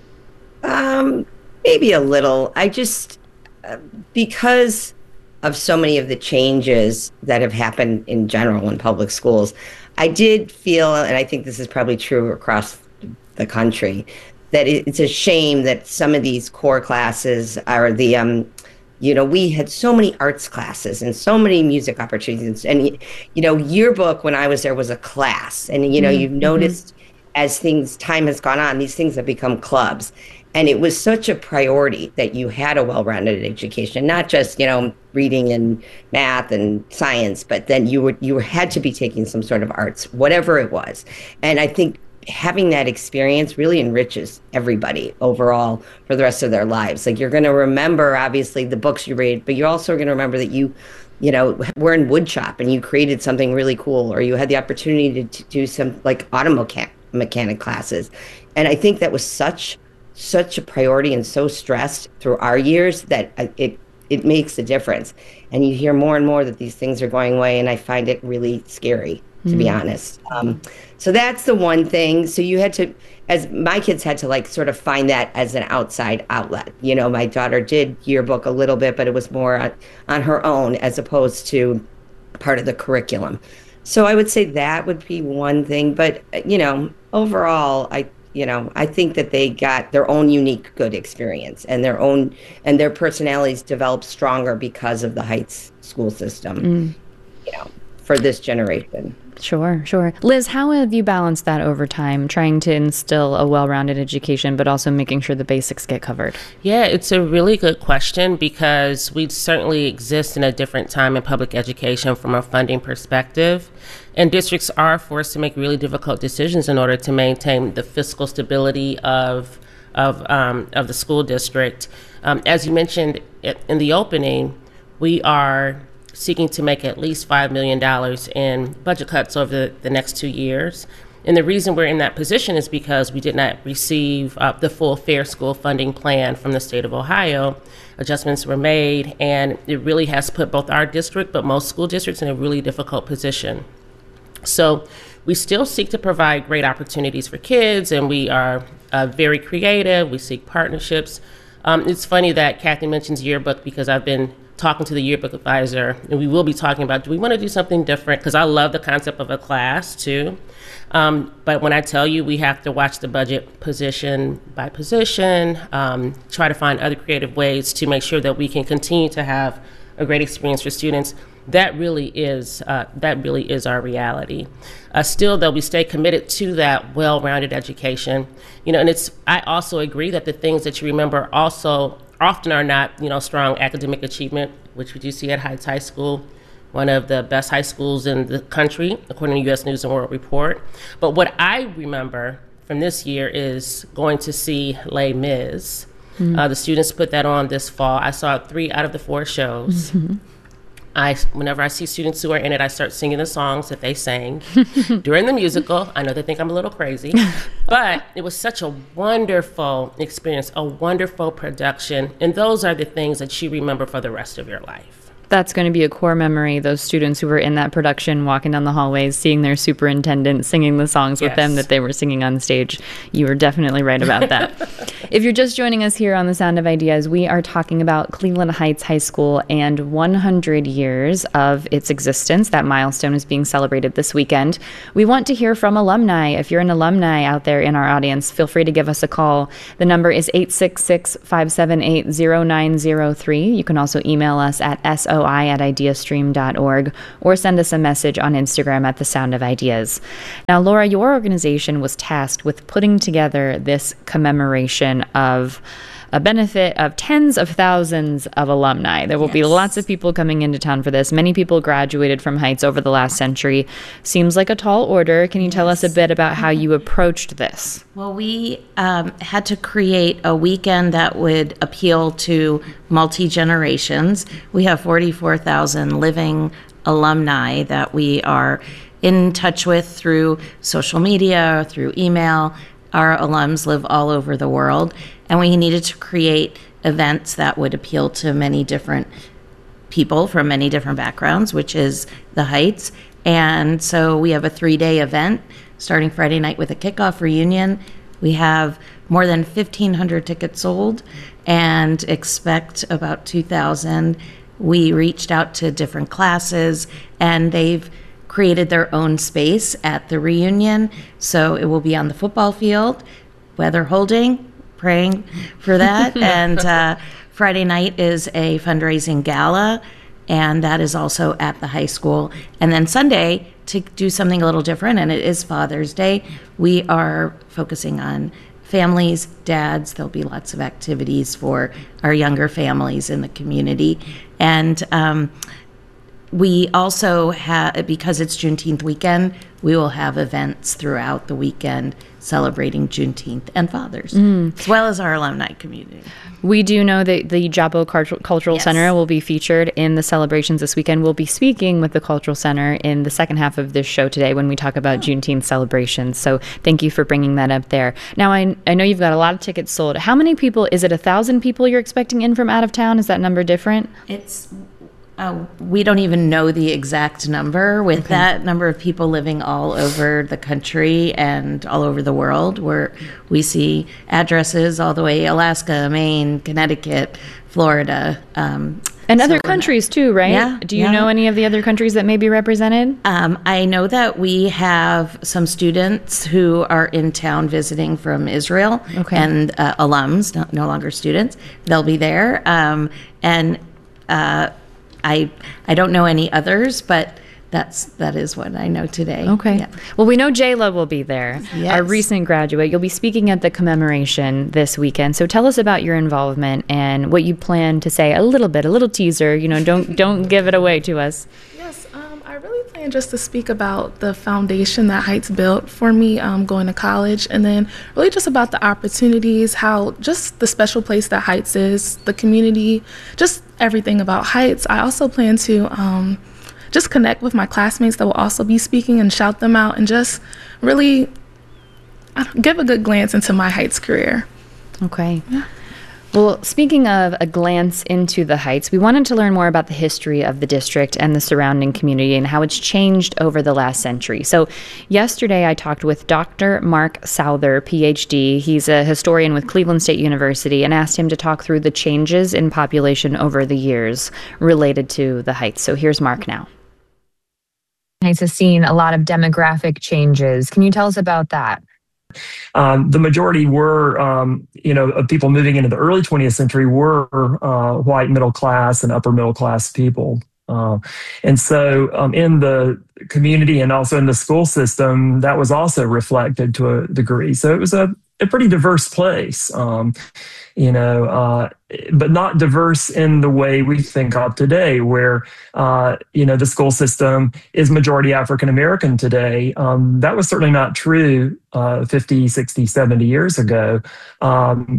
Um, maybe a little. I just, uh, because of so many of the changes that have happened in general in public schools, I did feel, and I think this is probably true across the country, that it, it's a shame that some of these core classes are the, um, you know, we had so many arts classes and so many music opportunities. And, you know, yearbook when I was there was a class. And, you know, Mm-hmm. you've noticed as things, time has gone on, these things have become clubs. And it was such a priority that you had a well-rounded education, not just, you know, reading and math and science, but then you were you had to be taking some sort of arts, whatever it was. And I think having that experience really enriches everybody overall for the rest of their lives. Like, you're going to remember, obviously, the books you read, but you're also going to remember that you, you know, were in wood shop and you created something really cool, or you had the opportunity to, to do some like auto mechanic, mechanic classes. And I think that was such such a priority and so stressed through our years that it it makes a difference. And you hear more and more that these things are going away, and I find it really scary, to be Mm. honest. Um, so that's the one thing. So you had to, as my kids had to like sort of find that as an outside outlet. You know, my daughter did yearbook a little bit, but it was more on, on her own as opposed to part of the curriculum. So I would say that would be one thing. But, you know, overall, I You know, I think that they got their own unique good experience, and their own and their personalities developed stronger because of the Heights school system, Mm. you know, for this generation. Sure, sure. Liz, how have you balanced that over time, trying to instill a well-rounded education, but also making sure the basics get covered? Yeah, it's a really good question, because we certainly exist in a different time in public education from a funding perspective. And districts are forced to make really difficult decisions in order to maintain the fiscal stability of of um, of the school district. Um, as you mentioned it, in the opening, we are seeking to make at least five million dollars in budget cuts over the, the next two years. And the reason we're in that position is because we did not receive uh, the full Fair School funding plan from the state of Ohio. Adjustments were made, and it really has put both our district, but most school districts, in a really difficult position. So we still seek to provide great opportunities for kids, and we are uh, very creative. We seek partnerships. Um, it's funny that Kathy mentions yearbook, because I've been talking to the yearbook advisor, and we will be talking about, do we want to do something different? Because I love the concept of a class too. Um, but when I tell you we have to watch the budget position by position, um, try to find other creative ways to make sure that we can continue to have a great experience for students, that really is uh, that really is our reality. Uh, still, though, we stay committed to that well-rounded education. You know, and it's I also agree that the things that you remember also often are not, you know, strong academic achievement, which we do see at Heights High School, one of the best high schools in the country, according to U S News and World Report. But what I remember from this year is going to see Les Mis. Mm. Uh, the students put that on this fall. I saw three out of the four shows. Mm-hmm. I, whenever I see students who are in it, I start singing the songs that they sang during the musical. I know they think I'm a little crazy, but it was such a wonderful experience, a wonderful production, and those are the things that you remember for the rest of your life. That's going to be a core memory, those students who were in that production, walking down the hallways, seeing their superintendent singing the songs with Yes. them that they were singing on stage. You were definitely right about that. If you're just joining us here on The Sound of Ideas, we are talking about Cleveland Heights High School and one hundred years of its existence. That milestone is being celebrated this weekend. We want to hear from alumni. If you're an alumni out there in our audience, feel free to give us a call. The number is eight six six, five seven eight, zero nine zero three. You can also email us at S O I at ideastream dot org or send us a message on Instagram at The Sound of Ideas. Now, Laura, your organization was tasked with putting together this commemoration of a benefit of tens of thousands of alumni. There will yes. be lots of people coming into town for this. Many people graduated from Heights over the last century. Seems like a tall order. Can you yes. tell us a bit about how you approached this? Well, we um, had to create a weekend that would appeal to multi-generations. We have forty-four thousand living alumni that we are in touch with through social media, through email. Our alums live all over the world, and we needed to create events that would appeal to many different people from many different backgrounds, which is the Heights. And so we have a three-day event starting Friday night with a kickoff reunion. We have more than fifteen hundred tickets sold and expect about two thousand. We reached out to different classes, and they've created their own space at the reunion. So it will be on the football field, weather holding, praying for that. and uh, Friday night is a fundraising gala, and that is also at the high school. And then Sunday, to do something a little different, and it is Father's Day, we are focusing on families, dads. There'll be lots of activities for our younger families in the community. And um, we also have, because it's Juneteenth weekend, we will have events throughout the weekend celebrating Juneteenth and Fathers, mm. as well as our alumni community. We do know that the Joppo Cultural yes. Center will be featured in the celebrations this weekend. We'll be speaking with the Cultural Center in the second half of this show today when we talk about oh. Juneteenth celebrations. So thank you for bringing that up there. Now, I, I know you've got a lot of tickets sold. How many people, is it a thousand people you're expecting in from out of town? Is that number different? It's Uh, we don't even know the exact number. With okay. that number of people living all over the country and all over the world, where we see addresses all the way Alaska, Maine, Connecticut, Florida. Um, and other so countries too, right? Yeah. Do you yeah. know any of the other countries that may be represented? Um, I know that we have some students who are in town visiting from Israel, okay. and uh, alums, no, no longer students. They'll be there. Um, and uh, I I don't know any others, but that's that is what I know today. Okay. Yeah. Well, we know Jayla will be there, yes. our recent graduate. You'll be speaking at the commemoration this weekend. So tell us about your involvement and what you plan to say. A little bit, a little teaser. You know, don't don't give it away to us. Yes, um, I really plan just to speak about the foundation that Heights built for me um, going to college, and then really just about the opportunities, how just the special place that Heights is, the community, just everything about Heights. I also plan to um, just connect with my classmates that will also be speaking and shout them out, and just really I don't, give a good glance into my Heights career. Okay. Yeah. Well, speaking of a glance into the Heights, we wanted to learn more about the history of the district and the surrounding community and how it's changed over the last century. So yesterday I talked with Doctor Mark Souther, P H D. He's a historian with Cleveland State University, and asked him to talk through the changes in population over the years related to the Heights. So here's Mark now. Heights has seen a lot of demographic changes. Can you tell us about that? Um, the majority were, um, you know, of people moving into the early twentieth century were uh, white middle class and upper middle class people. Uh, and so um, in the community and also in the school system, that was also reflected to a degree. So it was a, a pretty diverse place, um, you know, uh, but not diverse in the way we think of today, where, uh, you know, the school system is majority African-American today. Um, that was certainly not true uh, fifty, sixty, seventy years ago. Um,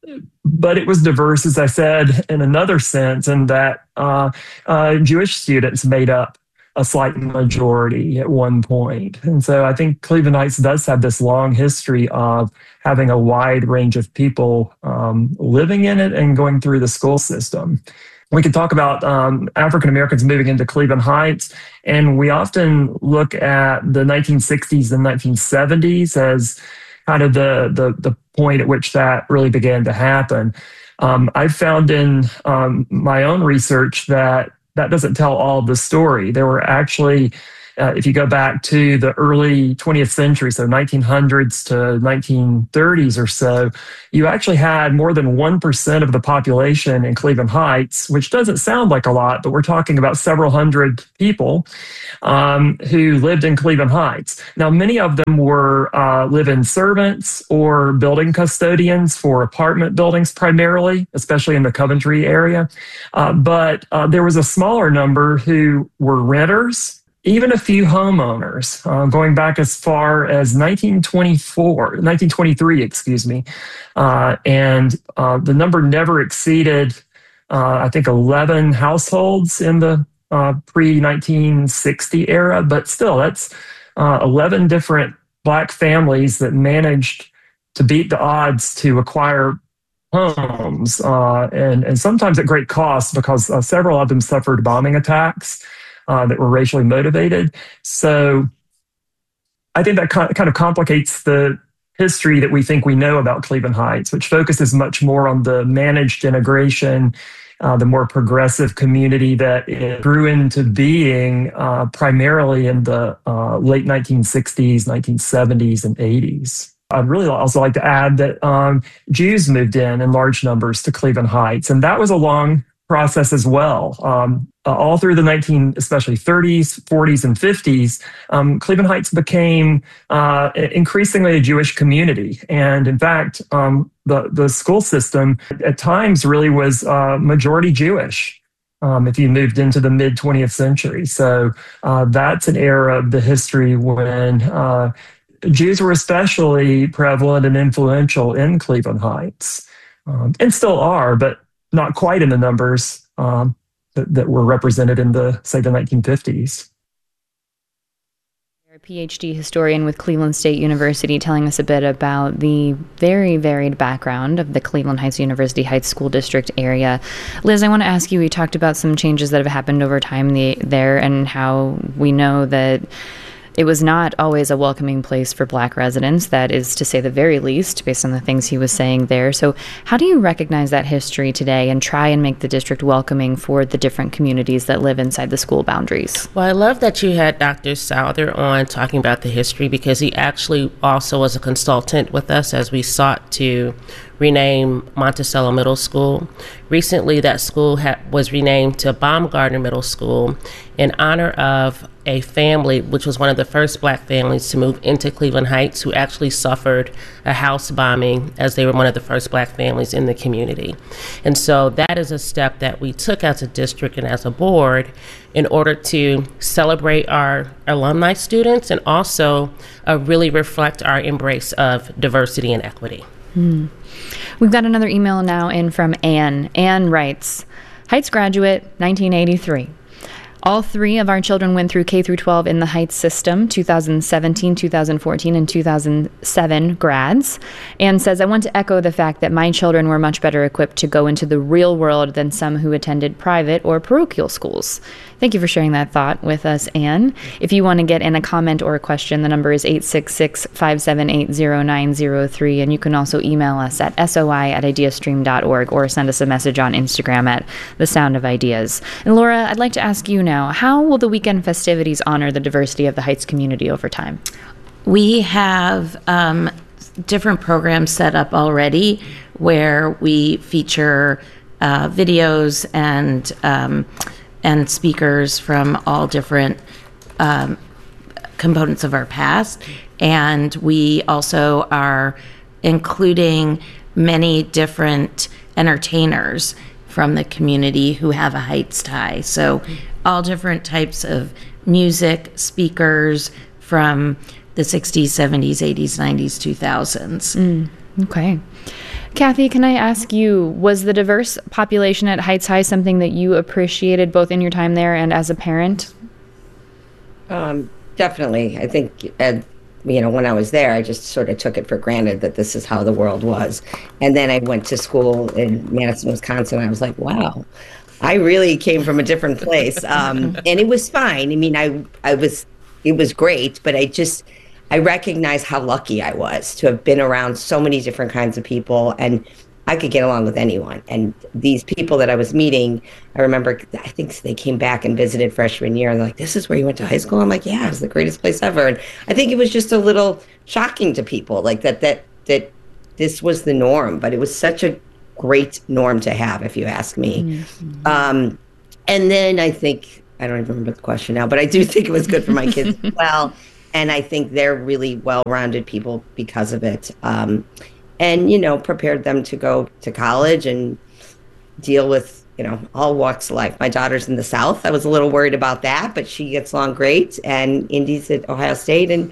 but it was diverse, as I said, in another sense, in that uh, uh, Jewish students made up a slight majority at one point. And so I think Cleveland Heights does have this long history of having a wide range of people um, living in it and going through the school system. We could talk about um, African Americans moving into Cleveland Heights, and we often look at the nineteen sixties and nineteen seventies as kind of the, the, the point at which that really began to happen. Um, I've found in um, my own research that that doesn't tell all the story. There were actually, uh, if you go back to the early twentieth century, so nineteen hundreds to nineteen thirties or so, you actually had more than one percent of the population in Cleveland Heights, which doesn't sound like a lot, but we're talking about several hundred people um, who lived in Cleveland Heights. Now, many of them were uh, live-in servants or building custodians for apartment buildings primarily, especially in the Coventry area. Uh, but uh, there was a smaller number who were renters, even a few homeowners, uh, going back as far as nineteen twenty-four, nineteen twenty-three, excuse me. Uh, and uh, the number never exceeded, uh, I think, eleven households in the uh, pre nineteen sixty era. But still, that's uh, eleven different Black families that managed to beat the odds to acquire homes, uh, and, and sometimes at great cost, because uh, several of them suffered bombing attacks Uh, that were racially motivated. So I think that co- kind of complicates the history that we think we know about Cleveland Heights, which focuses much more on the managed integration, uh, the more progressive community that it grew into being uh, primarily in the uh, late nineteen sixties, nineteen seventies, and eighties. I'd really also like to add that um, Jews moved in in large numbers to Cleveland Heights, and that was a long process as well. Um, uh, all through the nineteen, especially thirties, forties, and fifties, um, Cleveland Heights became uh, increasingly a Jewish community. And in fact, um, the, the school system at times really was uh, majority Jewish um, if you moved into the mid twentieth century. So uh, that's an era of the history when uh, Jews were especially prevalent and influential in Cleveland Heights, um, and still are, but not quite in the numbers um, that, that were represented in the, say, the nineteen fifties. You're a PhD historian with Cleveland State University, telling us a bit about the very varied background of the Cleveland Heights University Heights School District area. Liz, I want to ask you, we talked about some changes that have happened over time the, there and how we know that it was not always a welcoming place for Black residents, that is to say the very least, based on the things he was saying there. So how do you recognize that history today and try and make the district welcoming for the different communities that live inside the school boundaries? Well, I love that you had Doctor Souther on talking about the history, because he actually also was a consultant with us as we sought to rename Monticello Middle School. Recently, that school ha- was renamed to Baumgardner Middle School in honor of a family, which was one of the first Black families to move into Cleveland Heights, who actually suffered a house bombing as they were one of the first Black families in the community. And so that is a step that we took as a district and as a board in order to celebrate our alumni students and also uh, really reflect our embrace of diversity and equity. Hmm. We've got another email now in from Anne. Anne writes, Heights graduate, nineteen eighty-three. All three of our children went through K through twelve in the Heights system, two thousand seventeen, two thousand fourteen, and two thousand seven grads. Anne says, I want to echo the fact that my children were much better equipped to go into the real world than some who attended private or parochial schools. Thank you for sharing that thought with us, Anne. If you want to get in a comment or a question, the number is eight six six, five seven eight, zero nine zero three, and you can also email us at soi at ideastream dot org or send us a message on Instagram at The Sound of Ideas. And Laura, I'd like to ask you now, how will the weekend festivities honor the diversity of the Heights community over time? We have um, different programs set up already where we feature uh, videos and um, and speakers from all different um, components of our past. And we also are including many different entertainers from the community who have a Heights tie. So all different types of music, speakers from the sixties, seventies, eighties, nineties, two thousands. Mm, okay. Kathy, can I ask you, was the diverse population at Heights High something that you appreciated both in your time there and as a parent? Um, definitely. I think, uh, you know, when I was there, I just sort of took it for granted that this is how the world was. And then I went to school in Madison, Wisconsin. And I was like, wow, I really came from a different place. Um, and it was fine. I mean, I, I was, it was great, but I just, I recognize how lucky I was to have been around so many different kinds of people, and I could get along with anyone. And these people that I was meeting, I remember, I think they came back and visited freshman year, and they're like, this is where you went to high school? I'm like, yeah, it was the greatest place ever. And I think it was just a little shocking to people, like that, that, that this was the norm, but it was such a great norm to have, if you ask me. Mm-hmm. Um, and then I think, I don't even remember the question now, but I do think it was good for my kids as well. And I think they're really well-rounded people because of it. Um, and, you know, prepared them to go to college and deal with, you know, all walks of life. My daughter's in the South. I was a little worried about that, but she gets along great. And Indy's at Ohio State, and